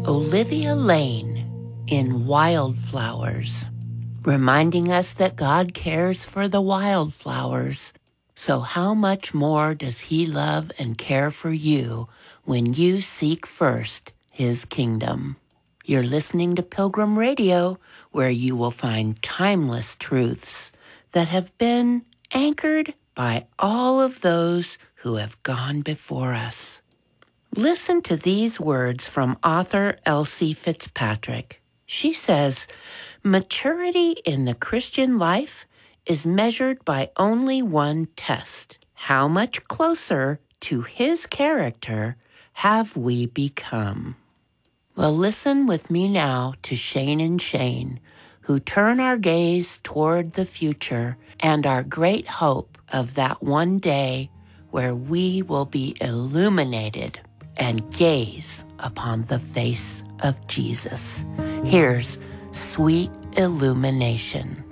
Olivia Lane in Wildflowers, reminding us that God cares for the wildflowers. So how much more does He love and care for you when you seek first His kingdom? You're listening to Pilgrim Radio, where you will find timeless truths that have been anchored by all of those who have gone before us. Listen to these words from author Elsie Fitzpatrick. She says, "Maturity in the Christian life is measured by only one test. How much closer to His character have we become?" Well, listen with me now to Shane and Shane, who turn our gaze toward the future and our great hope of that one day where we will be illuminated and gaze upon the face of Jesus. Here's Sweet Illumination.